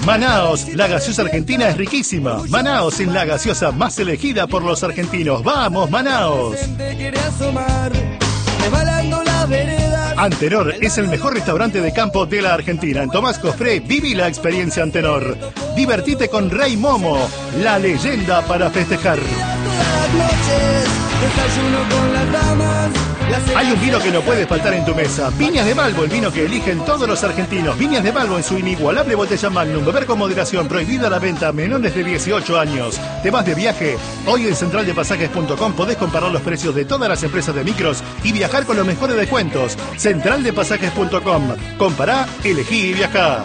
Manaos, la gaseosa argentina es riquísima. Manaos es la gaseosa más elegida por los argentinos. ¡Vamos, Manaos! Antenor es el mejor restaurante de campo de la Argentina. En Tomás Cofré, viví la experiencia Antenor. Divertite con Rey Momo, la leyenda para festejar. Hay un vino que no puede faltar en tu mesa. Viñas de Malvo, el vino que eligen todos los argentinos. Viñas de Malvo en su inigualable botella Magnum. Beber con moderación, prohibida la venta a menores de 18 años. ¿Te vas de viaje? Hoy en centraldepasajes.com podés comparar los precios de todas las empresas de micros y viajar con los mejores descuentos. Centraldepasajes.com. Compará, elegí y viajá.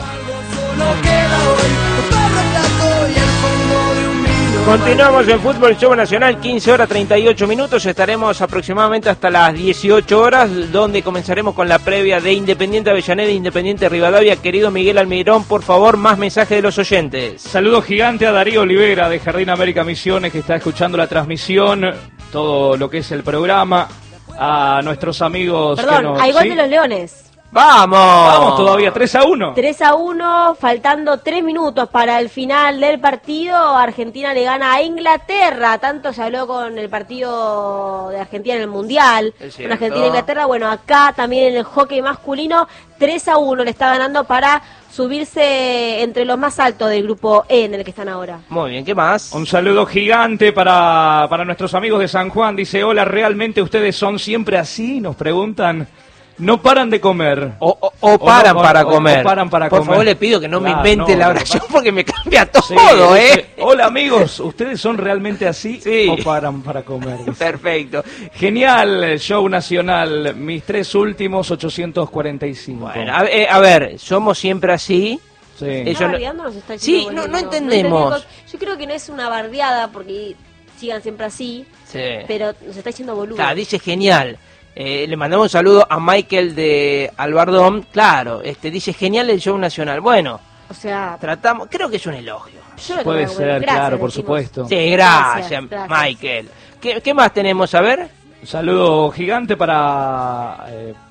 Continuamos en Fútbol Show Nacional, 15 horas 38 minutos, estaremos aproximadamente hasta las 18 horas, donde comenzaremos con la previa de Independiente Avellaneda e Independiente Rivadavia. Querido Miguel Almirón, por favor, más mensajes de los oyentes. Saludo gigante a Darío Olivera de Jardín América Misiones, que está escuchando la transmisión, todo lo que es el programa, a nuestros amigos... Perdón, hay gol de los Leones. ¡Vamos! Vamos todavía, 3-1. 3-1, faltando 3 minutos para el final del partido. Argentina le gana a Inglaterra. Tanto se habló con el partido de Argentina en el Mundial. Con Argentina e Inglaterra. Bueno, acá también en el hockey masculino, 3-1 le está ganando para subirse entre los más altos del grupo E en el que están ahora. Muy bien, ¿qué más? Un saludo gigante para nuestros amigos de San Juan. Dice, hola, ¿realmente ustedes son siempre así? Nos preguntan. No paran de comer. O paran para comer. O paran para Por comer. favor, le pido que no me invente la oración porque me cambia todo, sí, hola, amigos, ¿ustedes son realmente así? Sí. ¿O paran para comer? Perfecto. Genial, show nacional. Mis 3 últimos, 845. Bueno, a ver, somos siempre así. Sí. Bardeándonos está Sí, diciendo, no entendemos. Yo creo que no es una bardeada porque sigan siempre así, Sí. pero nos está diciendo boludo. Claro, dice genial. Le mandamos un saludo a Michael de Albardón. Claro, dice genial el show nacional. Bueno, o sea, tratamos, creo que es un elogio. Puede ser, gracias, claro, por decimos. supuesto. Sí, gracias. Michael. ¿Qué más tenemos? A ver. Un saludo gigante para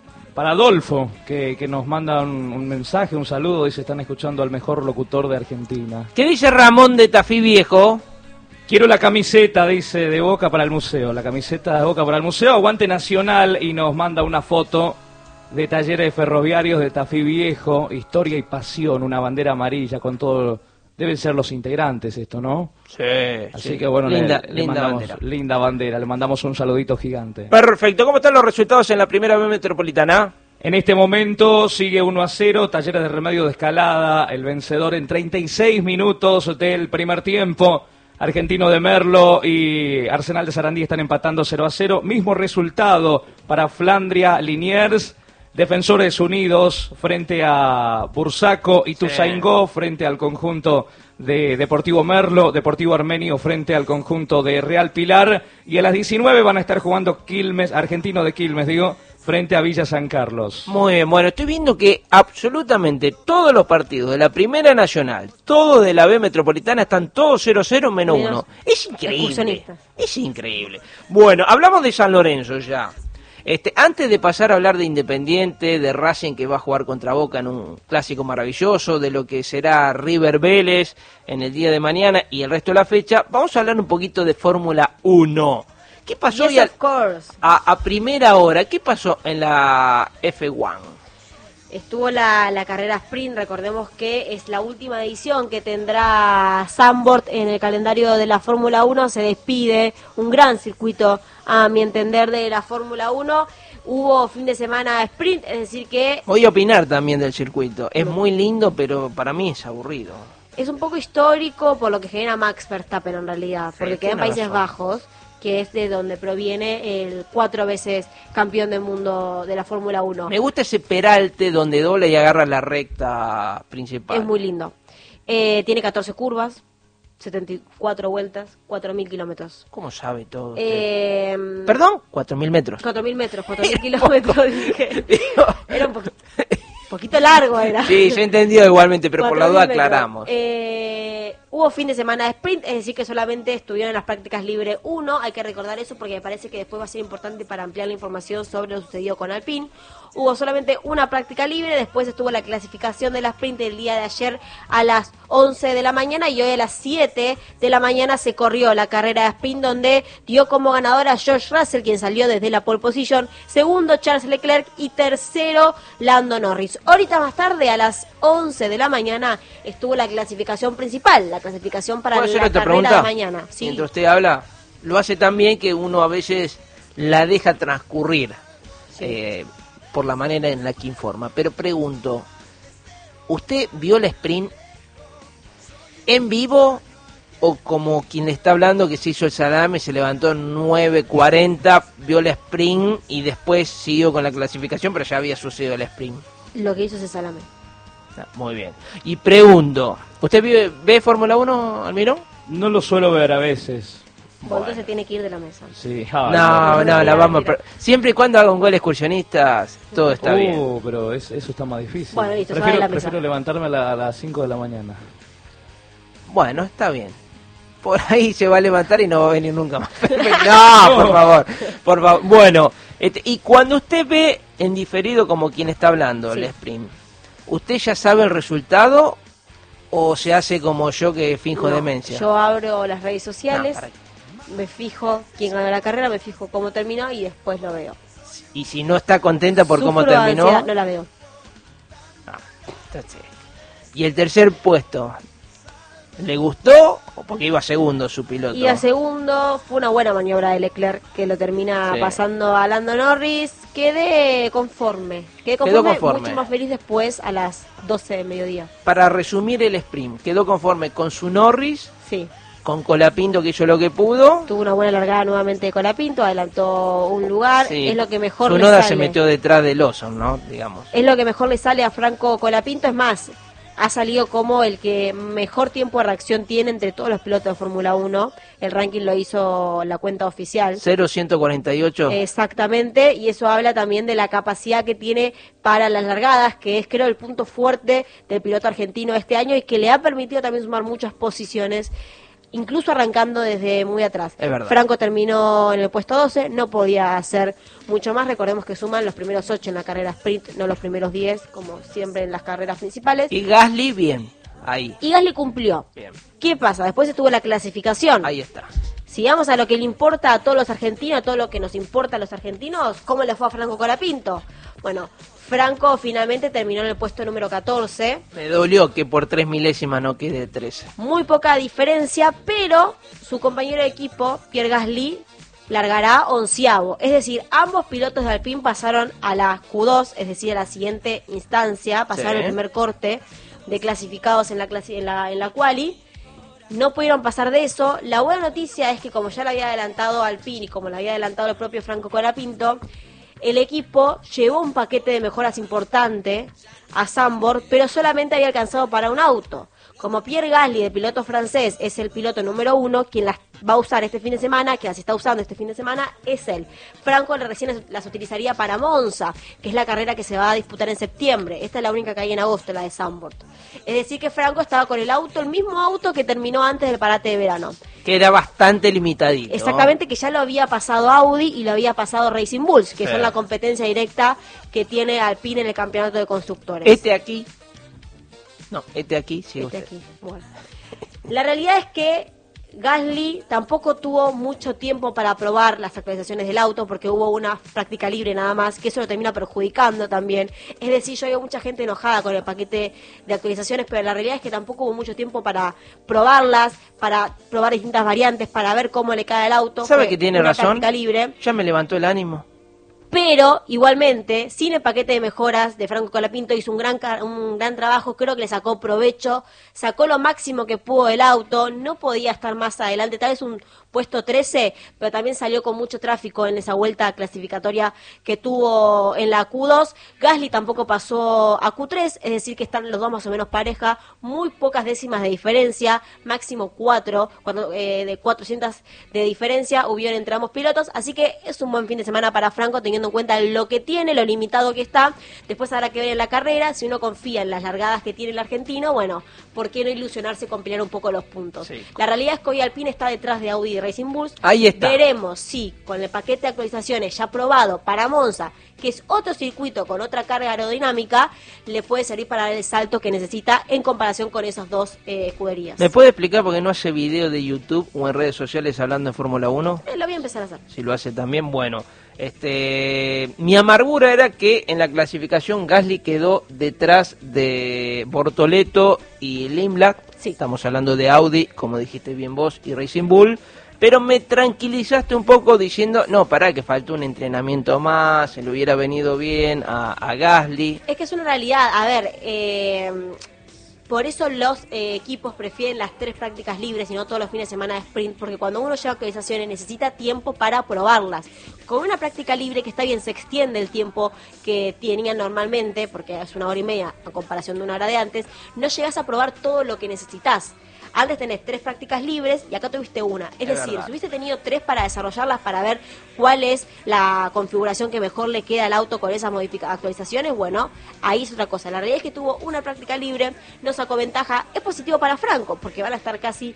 Adolfo, que nos manda un mensaje, un saludo. Dice, están escuchando al mejor locutor de Argentina. ¿Qué dice Ramón de Tafí Viejo? Quiero la camiseta, dice, de Boca para el museo. La camiseta de Boca para el museo. Aguante Nacional, y nos manda una foto de Talleres Ferroviarios de Tafí Viejo. Historia y pasión, una bandera amarilla con todo. Deben ser los integrantes esto, ¿no? Sí. Así que bueno, linda mandamos, bandera. Linda bandera. Le mandamos un saludito gigante. Perfecto. ¿Cómo están los resultados en la primera B metropolitana? En este momento sigue 1-0, Talleres de Remedio de Escalada, el vencedor en 36 minutos del primer tiempo. Argentino de Merlo y Arsenal de Sarandí están empatando 0-0. Mismo resultado para Flandria Liniers, Defensores Unidos frente a Bursaco y Ituzaingó frente al conjunto de Deportivo Merlo, Deportivo Armenio frente al conjunto de Real Pilar. Y a las 19 van a estar jugando Quilmes, Argentino de Quilmes, frente a Villa San Carlos. Muy bien, bueno, estoy viendo que absolutamente todos los partidos de la Primera Nacional, todos de la B Metropolitana, están todos 0-0 menos 1. Es increíble. Es increíble. Bueno, hablamos de San Lorenzo ya. Antes de pasar a hablar de Independiente, de Racing que va a jugar contra Boca en un clásico maravilloso, de lo que será River Vélez en el día de mañana y el resto de la fecha, vamos a hablar un poquito de Fórmula 1. ¿Qué pasó hoy a primera hora? ¿Qué pasó en la F1? Estuvo la carrera sprint, recordemos que es la última edición que tendrá Zandvoort en el calendario de la Fórmula 1. Se despide un gran circuito, a mi entender, de la Fórmula 1. Hubo fin de semana sprint, es decir que... Voy a opinar también del circuito. Es muy lindo, pero para mí es aburrido. Es un poco histórico por lo que genera Max Verstappen en realidad, porque queda en Países Bajos, que es de donde proviene el 4 veces campeón del mundo de la Fórmula 1. Me gusta ese peralte donde dobla y agarra la recta principal. Es muy lindo. Tiene 14 curvas, 74 vueltas, 4.000 kilómetros. ¿Cómo sabe todo? ¿Perdón? 4.000 metros. 4.000 metros, 4.000 kilómetros, dije. Era un poquito largo, era. Sí, yo he entendido igualmente, pero por la duda aclaramos. Hubo fin de semana de sprint, es decir que solamente estuvieron en las prácticas libre 1, hay que recordar eso porque me parece que después va a ser importante para ampliar la información sobre lo sucedido con Alpine. Hubo solamente una práctica libre, después estuvo la clasificación de la sprint el día de ayer a las 11 de la mañana y hoy a las 7 de la mañana se corrió la carrera de sprint donde dio como ganadora a George Russell, quien salió desde la pole position, segundo Charles Leclerc y tercero Lando Norris. Ahorita más tarde a las 11 de la mañana estuvo la clasificación principal, la clasificación para la carrera de mañana. ¿Sí? Mientras usted habla, lo hace tan bien que uno a veces la deja transcurrir. Sí. Por la manera en la que informa. Pero pregunto, ¿usted vio el sprint en vivo o como quien le está hablando que se hizo el salame, se levantó en 9:40, vio el sprint y después siguió con la clasificación, pero ya había sucedido el sprint? Lo que hizo ese salame. Muy bien. Y pregunto, ¿usted ve Fórmula 1, Almirón? No lo suelo ver a veces. Bueno, entonces tiene que ir de la mesa. Sí. No, la vamos. Siempre y cuando haga un gol excursionistas, todo está bien. Pero eso está más difícil. Bueno, listo, prefiero levantarme a las 5 de la mañana. Bueno, está bien. Por ahí se va a levantar y no va a venir nunca más. No, por favor. Bueno, y cuando usted ve en diferido como quien está hablando, el sprint, ¿usted ya sabe el resultado o se hace como yo que finjo demencia? Yo abro las redes sociales. Me fijo quién ganó la carrera, me fijo cómo terminó y después lo veo. Y si no está contenta por cómo terminó, ansiedad, no la veo. ¿Y el tercer puesto? ¿Le gustó o porque iba segundo su piloto? Iba segundo, fue una buena maniobra de Leclerc que lo termina pasando a Lando Norris. Quedé conforme, mucho más feliz después a las 12 del mediodía. Para resumir el sprint, ¿quedó conforme con su Norris? Sí. Con Colapinto que hizo lo que pudo. Tuvo una buena largada nuevamente de Colapinto, adelantó un lugar, es lo que mejor le Tsunoda sale. Se metió detrás de Lawson, ¿no? Digamos. Es lo que mejor le sale a Franco Colapinto, es más, ha salido como el que mejor tiempo de reacción tiene entre todos los pilotos de Fórmula 1. El ranking lo hizo la cuenta oficial. 0.148. Exactamente, y eso habla también de la capacidad que tiene para las largadas, que es creo el punto fuerte del piloto argentino este año y que le ha permitido también sumar muchas posiciones, incluso arrancando desde muy atrás. Es verdad. Franco terminó en el puesto 12, no podía hacer mucho más. Recordemos que suman los primeros 8 en la carrera sprint, no los primeros 10, como siempre en las carreras principales. Y Gasly bien, ahí. Y Gasly cumplió. Bien. ¿Qué pasa? Después estuvo la clasificación. Ahí está. Si vamos a lo que le importa a todos los argentinos, a todo lo que nos importa a los argentinos, ¿cómo le fue a Franco Colapinto? Bueno, Franco finalmente terminó en el puesto número 14. Me dolió que por 3 milésimas no quede 13. Muy poca diferencia, pero su compañero de equipo, Pierre Gasly, largará 11avo. Es decir, ambos pilotos de Alpine pasaron a la Q2, es decir, a la siguiente instancia, pasaron el primer corte de clasificados en la quali. No pudieron pasar de eso. La buena noticia es que como ya lo había adelantado Alpine y como lo había adelantado el propio Franco Colapinto, el equipo llevó un paquete de mejoras importante a Zandvoort, pero solamente había alcanzado para un auto. Como Pierre Gasly, de piloto francés, es el piloto número 1, quien las va a usar este fin de semana, que las está usando este fin de semana, es él. Franco recién las utilizaría para Monza, que es la carrera que se va a disputar en septiembre. Esta es la única que hay en agosto, la de Zandvoort. Es decir que Franco estaba con el mismo auto que terminó antes del parate de verano. Que era bastante limitadito. Exactamente, que ya lo había pasado Audi y lo había pasado Racing Bulls, que son la competencia directa que tiene Alpine en el campeonato de constructores. Este aquí, sí. Aquí. Bueno. La realidad es que Gasly tampoco tuvo mucho tiempo para probar las actualizaciones del auto porque hubo una práctica libre nada más, que eso lo termina perjudicando también. Es decir, yo veo mucha gente enojada con el paquete de actualizaciones, pero la realidad es que tampoco hubo mucho tiempo para probarlas, para probar distintas variantes, para ver cómo le cae el auto. ¿Sabe que tiene razón? Práctica libre. Ya me levantó el ánimo. Pero, igualmente, sin el paquete de mejoras de Franco Colapinto, hizo un gran trabajo, creo que le sacó provecho, sacó lo máximo que pudo del auto, no podía estar más adelante, tal vez un puesto 13, pero también salió con mucho tráfico en esa vuelta clasificatoria que tuvo en la Q2. Gasly tampoco pasó a Q3, es decir que están los dos más o menos pareja, muy pocas décimas de diferencia, máximo 4, de 400 de diferencia hubieron entre ambos pilotos, así que es un buen fin de semana para Franco, teniendo teniendo en cuenta lo que tiene, lo limitado que está. Después habrá que ver en la carrera, si uno confía en las largadas que tiene el argentino, bueno, ¿por qué no ilusionarse con pelear un poco los puntos? Sí. La realidad es que hoy Alpine está detrás de Audi y Racing Bulls. Ahí está. Veremos si con el paquete de actualizaciones ya aprobado para Monza, que es otro circuito con otra carga aerodinámica, le puede servir para dar el salto que necesita en comparación con esas dos escuderías. ¿Me puede explicar por qué no hace video de YouTube o en redes sociales hablando de Fórmula 1? Lo voy a empezar a hacer. Si lo hace también, bueno. Mi amargura era que en la clasificación Gasly quedó detrás de Bortoleto y Limlack. Sí. Estamos hablando de Audi, como dijiste bien vos, y Racing Bull. Pero me tranquilizaste un poco diciendo, no, pará, que faltó un entrenamiento más, se le hubiera venido bien a Gasly. Es que es una realidad, a ver, por eso los equipos prefieren las 3 prácticas libres y no todos los fines de semana de sprint, porque cuando uno lleva actualizaciones necesita tiempo para probarlas. Con una práctica libre, que está bien, se extiende el tiempo que tenían normalmente, porque es 1 hora y media a comparación de 1 hora de antes, no llegas a probar todo lo que necesitas. Antes tenés 3 prácticas libres y acá tuviste una. Es decir, verdad. si hubiese tenido 3 para desarrollarlas, para ver cuál es la configuración que mejor le queda al auto con esas actualizaciones, bueno, ahí es otra cosa. La realidad es que tuvo una práctica libre, no sacó ventaja. Es positivo para Franco, porque van a estar casi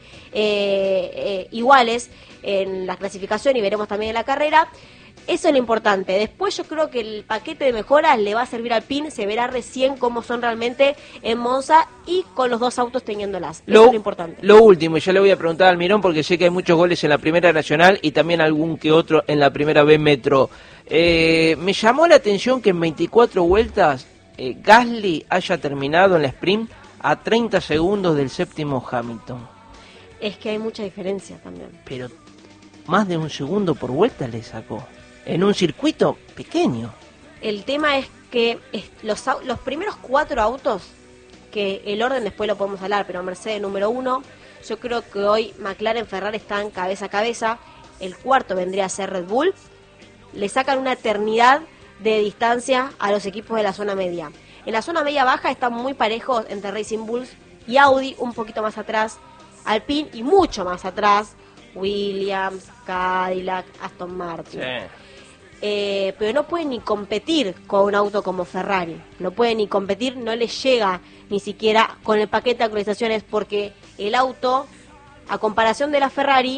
iguales en la clasificación y veremos también en la carrera. Eso es lo importante. Después yo creo que el paquete de mejoras le va a servir al PIN, se verá recién cómo son realmente en Monza y con los 2 autos teniéndolas. Eso es lo importante. Lo último, y ya le voy a preguntar al Mirón porque sé que hay muchos goles en la Primera Nacional y también algún que otro en la Primera B Metro. Me llamó la atención que en 24 vueltas Gasly haya terminado en la sprint a 30 segundos del séptimo Hamilton. Es que hay mucha diferencia también. Pero más de 1 segundo por vuelta le sacó. En un circuito pequeño. El tema es que los primeros 4 autos, que el orden después lo podemos hablar, pero Mercedes número 1, yo creo que hoy McLaren, Ferrari están cabeza a cabeza, el cuarto vendría a ser Red Bull, le sacan una eternidad de distancia a los equipos de la zona media. En la zona media baja están muy parejos entre Racing Bulls y Audi, un poquito más atrás, Alpine y mucho más atrás, Williams, Cadillac, Aston Martin. Sí. Pero no puede ni competir con un auto como Ferrari, no puede ni competir, no le llega ni siquiera con el paquete de actualizaciones, porque el auto, a comparación de la Ferrari,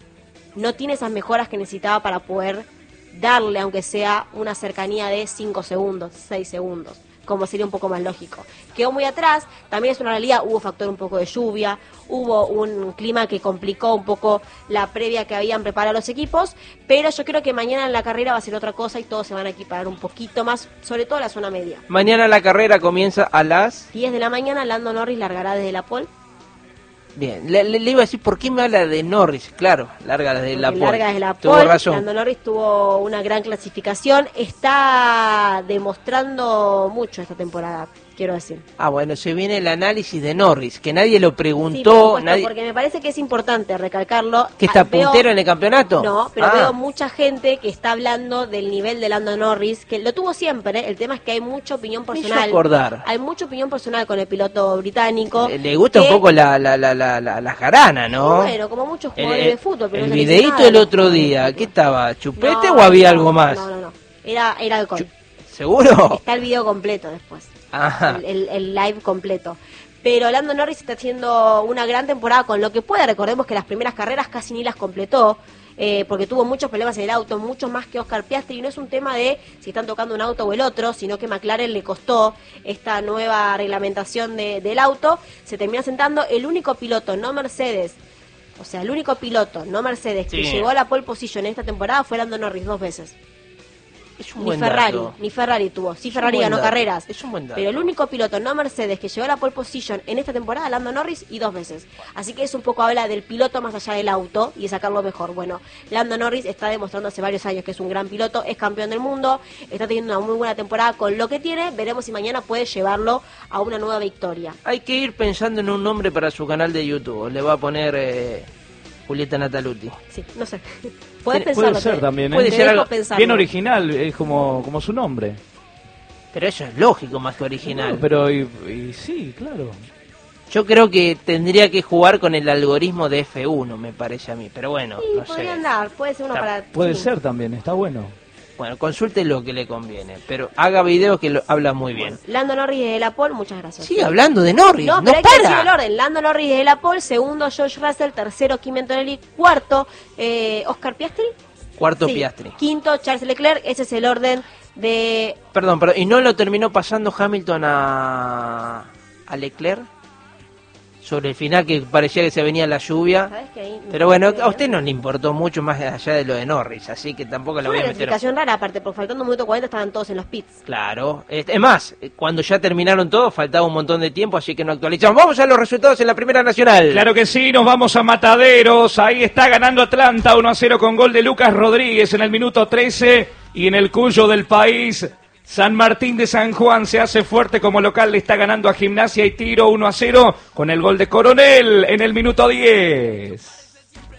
no tiene esas mejoras que necesitaba para poder darle, aunque sea una cercanía de 5 segundos, 6 segundos, como sería un poco más lógico. Quedó muy atrás, también es una realidad, hubo factor un poco de lluvia, hubo un clima que complicó un poco la previa que habían preparado los equipos, pero yo creo que mañana en la carrera va a ser otra cosa y todos se van a equiparar un poquito más, sobre todo la zona media. Mañana la carrera comienza a las 10 de la mañana, Lando Norris largará desde la pole. Bien, le iba a decir, ¿por qué me habla de Norris? Claro, larga desde la pole. Larga desde la pole. Tuvo razón. Lando Norris tuvo una gran clasificación, está demostrando mucho esta temporada, quiero decir. Ah, bueno, se viene el análisis de Norris, que nadie lo preguntó. Sí, porque me parece que es importante recalcarlo. ¿Que está puntero en el campeonato? No, pero veo mucha gente que está hablando del nivel de Lando Norris, que lo tuvo siempre, ¿eh? El tema es que hay mucha opinión personal. Hay mucha opinión personal con el piloto británico. Le gusta un poco la jarana, ¿no? Bueno, como muchos jugadores de fútbol. Pero el videíto del otro día, ¿qué estaba? ¿Chupete o había algo más? No. Era alcohol. ¿Seguro? Está el video completo después. Ajá. El live completo. Pero Lando Norris está haciendo una gran temporada con lo que puede. Recordemos que las primeras carreras casi ni las completó, porque tuvo muchos problemas en el auto, mucho más que Oscar Piastri, y no es un tema de si están tocando un auto o el otro, sino que McLaren le costó esta nueva reglamentación del auto. Se termina sentando el único piloto, no Mercedes, que llegó a la pole position en esta temporada fue Lando Norris 2 veces. Ni Ferrari tuvo. Sí, Ferrari ganó carreras. Es un buen dato. Pero el único piloto, no Mercedes, que llegó a la pole position en esta temporada, Lando Norris, y 2 veces. Así que eso un poco habla del piloto más allá del auto y de sacarlo mejor. Bueno, Lando Norris está demostrando hace varios años que es un gran piloto, es campeón del mundo, está teniendo una muy buena temporada con lo que tiene. Veremos si mañana puede llevarlo a una nueva victoria. Hay que ir pensando en un nombre para su canal de YouTube. Le va a poner Julieta Nataluti. Sí, no sé. Puede ser también, puede ser algo bien original, es como su nombre. Pero eso es lógico más que original. No, pero y sí, claro. Yo creo que tendría que jugar con el algoritmo de F1, me parece a mí. Pero bueno, sí, no podría sé. andar, puede ser uno para... Puede ser también, está bueno. Bueno, consulte lo que le conviene, pero haga videos que habla muy bien. Lando Norris de la pole, muchas gracias. Sigue hablando de Norris, no pero hay que decir el orden. Lando Norris de la pole, segundo George Russell, tercero Kimi Antonelli, cuarto Oscar Piastri. Cuarto Piastri. Quinto Charles Leclerc, ese es el orden de... Perdón, y no lo terminó pasando Hamilton a Leclerc sobre el final, que parecía que se venía la lluvia. Pero bueno, a usted no le importó mucho más allá de lo de Norris, así que tampoco lo voy a meter. Una explicación rara, aparte, porque faltando un minuto 40 estaban todos en los pits. Claro, es más, cuando ya terminaron todos faltaba un montón de tiempo, así que no actualizamos. Vamos a los resultados en la Primera Nacional. Claro que sí, nos vamos a Mataderos. Ahí está ganando Atlanta 1-0 con gol de Lucas Rodríguez en el minuto 13. Y en el Cuyo del país, San Martín de San Juan se hace fuerte como local, le está ganando a Gimnasia y Tiro 1-0 con el gol de Coronel en el minuto 10.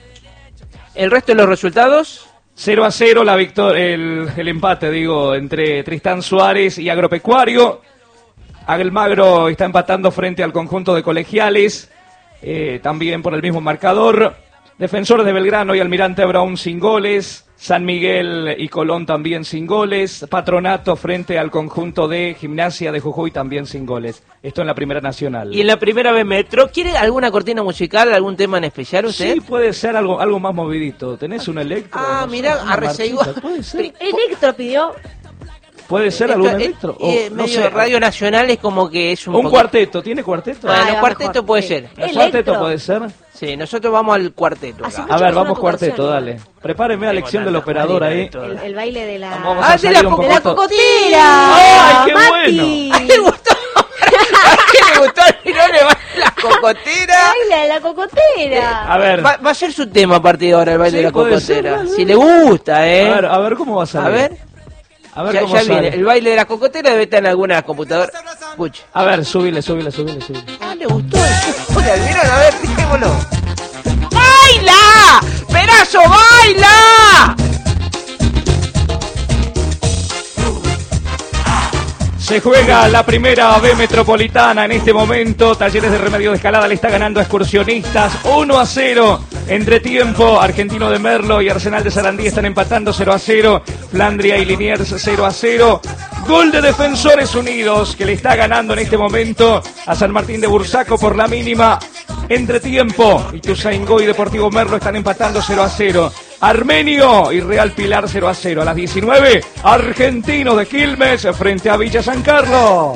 ¿El resto de los resultados? 0-0 la victoria, el empate, entre Tristán Suárez y Agropecuario. Almagro está empatando frente al conjunto de Colegiales, también por el mismo marcador. Defensores de Belgrano y Almirante Brown sin goles. San Miguel y Colón también sin goles. Patronato frente al conjunto de Gimnasia de Jujuy también sin goles. Esto en la Primera Nacional. Y en la Primera B Metro, ¿quiere alguna cortina musical, algún tema en especial usted? Sí, puede ser algo más movidito. ¿Tenés un electro? Ah, no mira, arrecegó. ¿Puede ser? Electro pidió... ¿Puede ser algún electro? No sé, Radio Nacional es como que es un cuarteto, ¿tiene cuarteto? Bueno, cuarteto mejor, puede ser. ¿El cuarteto puede ser? Sí, nosotros vamos al cuarteto. A ver, vamos cuarteto, dale. Prepáreme a lección del operador ahí. El baile de la... de la cocotera. ¡Ay, qué Mati. bueno! ¿A quién le gustó? ¿A quién le gustó? No le va la cocotera. El baile de la cocotera. A ver. Va a ser su tema a partir de ahora, el baile de la cocotera. Si le gusta, A ver cómo va a salir. A ver cómo sale. Viene. El baile de la cocotera debe estar en algunas computadoras. Escuche. A ver, súbile. Ah, le gustó. A ver, fijémoslo. ¡Baila! ¡Perazo, baila! Se juega la Primera B Metropolitana en este momento. Talleres de Remedio de Escalada le está ganando a Excursionistas 1-0. Entretiempo, Argentino de Merlo y Arsenal de Sarandí están empatando 0-0. Flandria y Liniers 0-0. Gol de Defensores Unidos, que le está ganando en este momento a San Martín de Bursaco por la mínima. Entretiempo, Ituzaingó y Deportivo Merlo están empatando 0-0. Armenio y Real Pilar 0-0. A las 19, Argentino de Quilmes frente a Villa San Carlos.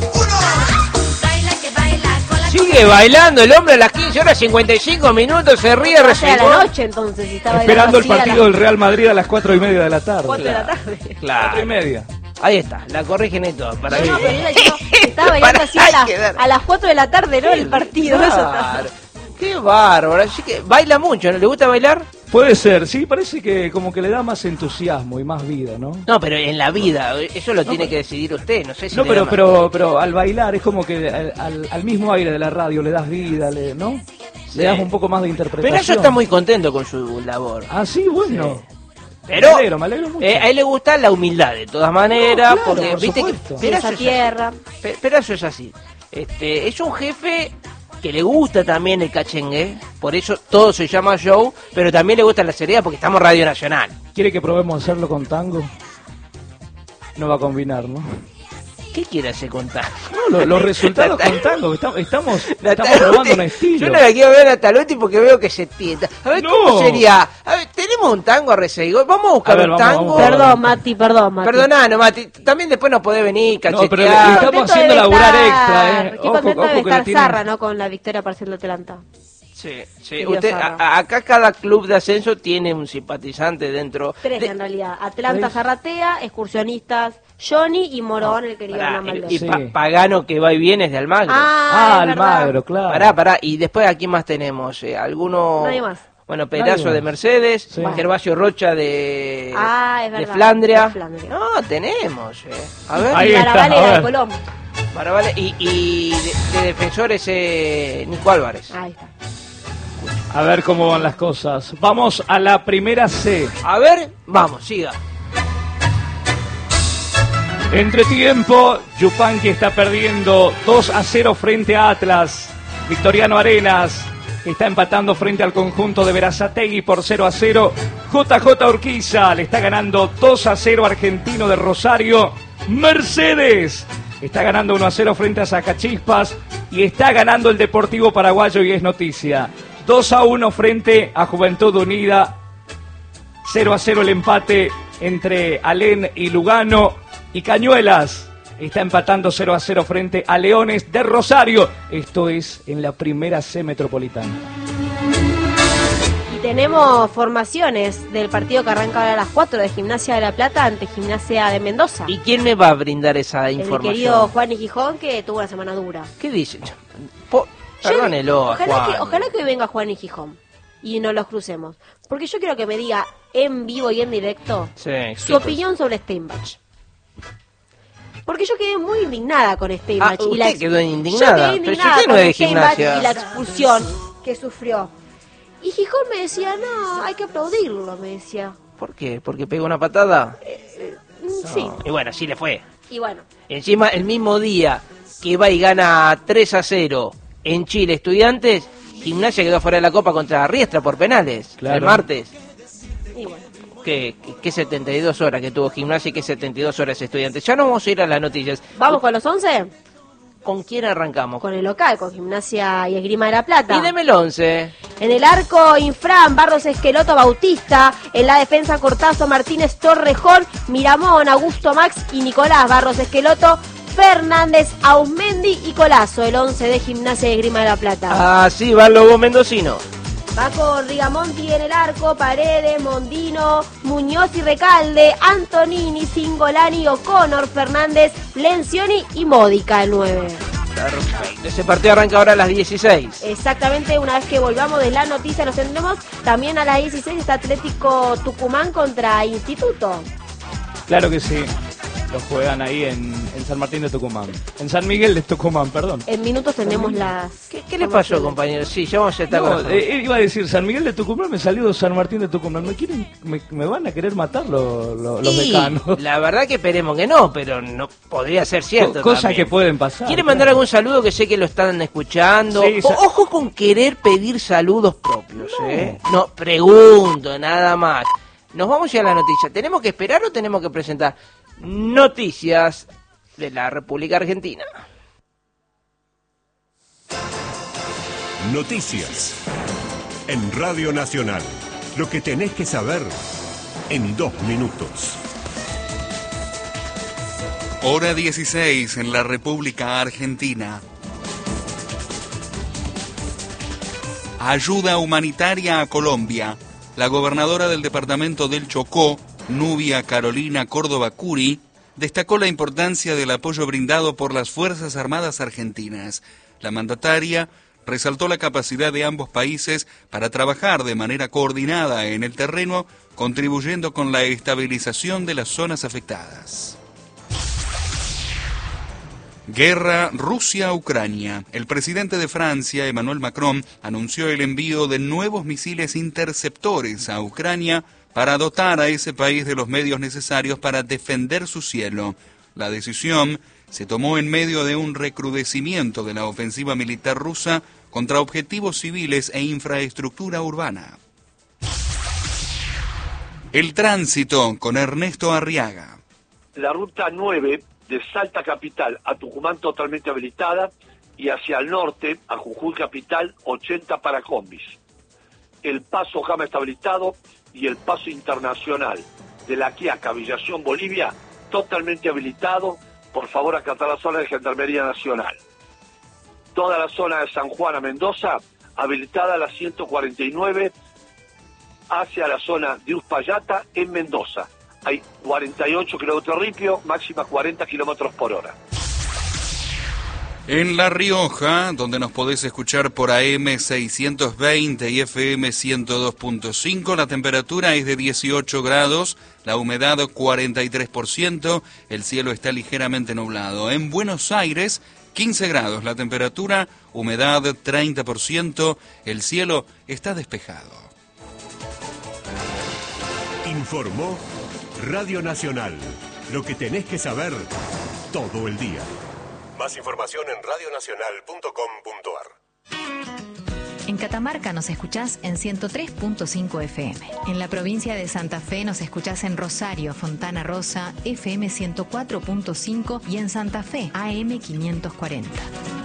Sigue bailando el hombre a las 15 horas 55 minutos, se ríe recién. A la noche entonces. Esperando el partido del Real Madrid a las 4:30 de la tarde. 4 de la tarde. Claro. 4:30. Ahí está, la corrigen y todo. Para no, pero estaba bailando así a las 4 de la tarde, ¿no? El partido. Claro. Qué bárbaro. Así que baila mucho, ¿no? ¿Le gusta bailar? Puede ser, sí, parece que como que le da más entusiasmo y más vida, ¿no? No, pero en la vida, eso lo tiene que decidir usted, no sé si... No, pero al bailar es como que al mismo aire de la radio le das vida, ¿no? Sí. Le das un poco más de interpretación. Pero eso está muy contento con su labor. Ah, sí, bueno. Sí. Pero me alegro mucho. A él le gusta la humildad de todas maneras, claro, porque viste que pero esa tierra. Pero eso es así. Es un jefe que le gusta también el cachengue, por eso todo se llama show, pero también le gusta la seriedad porque estamos Radio Nacional. ¿Quiere que probemos hacerlo con tango? No va a combinar, ¿no? ¿Qué quiere hacer con tango? No, los resultados con tango, estamos probando un estilo. Yo no la quiero ver a Talotti porque veo que se tienta. A ver, ¿cómo sería? A ver, tenemos un tango a Resegó, vamos a buscar un tango. Perdón, Mati. Perdonanos, Mati, también después nos podés venir, cachetear. No, pero le estamos haciendo laburar extra, Qué contento debe estar Zarra, ¿no? Con la victoria parcial de Atlanta. Sí. Usted, acá cada club de ascenso tiene un simpatizante dentro. 3 en realidad. Atlanta Zarratea, Excursionistas Johnny y Morón, el querido Hernán Valdés. Y Pagano, que va y viene, es de Almagro. Almagro, claro. Pará. Y después, ¿aquí más tenemos? ¿Alguno? Nadie más. Bueno, Pedazo de Mercedes, Gervasio Rocha de Flandria. No, tenemos. A ver. Ahí está, de Colón. Y de Defensores, Nico Álvarez. Ahí está. A ver cómo van las cosas. Vamos a la Primera C. A ver, vamos, siga. Entretiempo, Yupanqui está perdiendo 2-0 frente a Atlas. Victoriano Arenas está empatando frente al conjunto de Berazategui por 0-0. JJ Urquiza le está ganando 2-0 Argentino de Rosario. Mercedes está ganando 1-0 frente a Sacachispas. Y está ganando el Deportivo Paraguayo y es noticia. 2-1 frente a Juventud Unida. 0-0 el empate entre Alén y Lugano. Y Cañuelas está empatando 0-0 frente a Leones de Rosario. Esto es en la primera C metropolitana. Y tenemos formaciones del partido que arranca ahora a las 4 de Gimnasia de La Plata ante Gimnasia de Mendoza. ¿Y quién me va a brindar esa información? El querido Juan y Gijón, que tuvo una semana dura. ¿Qué dice? Perdónelo. Ojalá que venga Juan y Gijón y nos los crucemos. Porque yo quiero que me diga en vivo y en directo su opinión sobre Steinbach. Porque yo quedé muy indignada con Steinbach. ¿Usted quedó indignada? Yo quedé indignada con Steinbach y la expulsión que sufrió. Y Gijón me decía, no, hay que aplaudirlo, me decía. ¿Por qué? ¿Porque pegó una patada? Sí. Y bueno, sí le fue. Y bueno. Encima, el mismo día que va y gana 3-0 en Chile Estudiantes, Gimnasia quedó fuera de la Copa contra Riestra por penales, claro. El martes. Y bueno. ¿Qué 72 horas que tuvo Gimnasia y qué 72 horas Estudiantes? Ya no vamos a ir a las noticias. ¿Vamos con los 11? ¿Con quién arrancamos? Con el local, con Gimnasia y Esgrima de La Plata. Y deme el 11. En el arco, Infran, Barros Esqueloto, Bautista. En la defensa, Cortazo, Martínez, Torrejón, Miramón, Augusto Max y Nicolás. Barros Esqueloto, Fernández, Ausmendi y Colazo. El 11 de Gimnasia y Esgrima de La Plata. Sí, va el Lobo Mendocino. Va con Rigamonti en el arco, Paredes, Mondino, Muñoz y Recalde, Antonini, Singolani, O'Connor, Fernández, Lencioni y Módica, el 9. Perfecto. Ese partido arranca ahora a las 16. Exactamente, una vez que volvamos de la noticia nos tendremos. También a las 16 está Atlético Tucumán contra Instituto. Claro que sí. Lo juegan ahí en San Martín de Tucumán. En San Miguel de Tucumán, perdón. En minutos tenemos las... ¿Qué les pasó, compañeros? Sí, ya vamos a estar iba a decir San Miguel de Tucumán, me salió San Martín de Tucumán. Me van a querer matar los decanos. La verdad que esperemos que no, pero no podría ser cierto. Cosas también. Que pueden pasar. ¿Quieren mandar algún saludo? Que sé que lo están escuchando. Sí, ojo con querer pedir saludos propios, No, pregunto, nada más. Nos vamos ya a la noticia. ¿Tenemos que esperar o tenemos que presentar noticias de la República Argentina? Noticias en Radio Nacional. Lo que tenés que saber en 2 minutos. Hora 16 en la República Argentina. Ayuda humanitaria a Colombia. La gobernadora del departamento del Chocó, Nubia Carolina Córdoba Curi, destacó la importancia del apoyo brindado por las Fuerzas Armadas argentinas. La mandataria resaltó la capacidad de ambos países para trabajar de manera coordinada en el terreno, contribuyendo con la estabilización de las zonas afectadas. Guerra Rusia-Ucrania. El presidente de Francia, Emmanuel Macron, anunció el envío de nuevos misiles interceptores a Ucrania para dotar a ese país de los medios necesarios para defender su cielo. La decisión se tomó en medio de un recrudecimiento de la ofensiva militar rusa contra objetivos civiles e infraestructura urbana. El tránsito con Ernesto Arriaga. La ruta 9 de Salta Capital a Tucumán totalmente habilitada y hacia el norte a Jujuy Capital 80 para combis. El paso Jama está habilitado y el paso internacional de La Quiaca, Villación, Bolivia, totalmente habilitado. Por favor, acatar la zona de Gendarmería Nacional. Toda la zona de San Juan a Mendoza, habilitada a la 149 hacia la zona de Uspallata en Mendoza. Hay 48 kilómetros ripio, máxima 40 kilómetros por hora. En La Rioja, donde nos podés escuchar por AM 620 y FM 102.5, la temperatura es de 18 grados, la humedad 43%, el cielo está ligeramente nublado. En Buenos Aires, 15 grados, la temperatura, humedad 30%, el cielo está despejado. Informó Radio Nacional. Lo que tenés que saber todo el día. Más información en radionacional.com.ar. Catamarca nos escuchás en 103.5 FM. En la provincia de Santa Fe nos escuchás en Rosario, Fontana Rosa, FM 104.5 y en Santa Fe, AM 540.